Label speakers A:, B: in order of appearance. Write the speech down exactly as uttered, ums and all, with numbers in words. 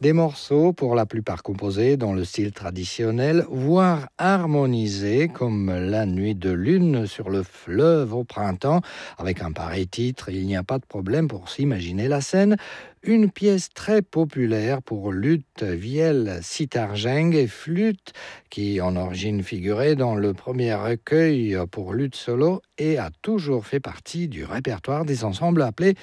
A: Des morceaux pour la plupart composés dans le style traditionnel, voire harmonisés comme La nuit de lune sur le fleuve au printemps. Avec un pareil titre, il n'y a pas de problème pour s'imaginer la scène. Une pièce très populaire pour luth, vielle, sitar-geng et flûte qui en origine figurait dans le premier recueil pour luth solo et a toujours fait partie du répertoire des ensembles appelés